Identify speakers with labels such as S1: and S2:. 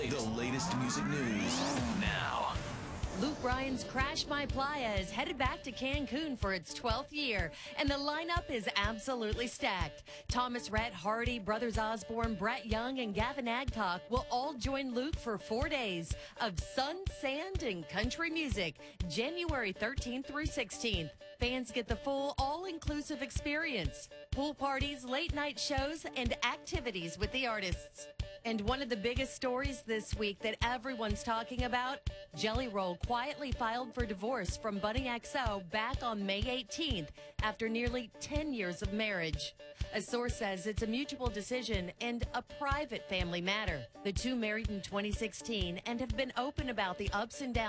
S1: The latest music news now.
S2: Luke Bryan's Crash My Playa is headed back to Cancun for its 12th year, and the lineup is absolutely stacked. Thomas Rhett Hardy, Brothers Osborne, Brett Young, and Gavin Adcock will all join Luke for 4 days of sun, sand, and country music, January 13th through 16th. Fans get the full all-inclusive experience, pool parties, late-night shows, and activities with the artists. And one of the biggest stories this week that everyone's talking about, Jelly Roll quietly filed for divorce from Bunny XO back on May 18th after nearly 10 years of marriage. A source says it's a mutual decision and a private family matter. The two married in 2016 and have been open about the ups and downs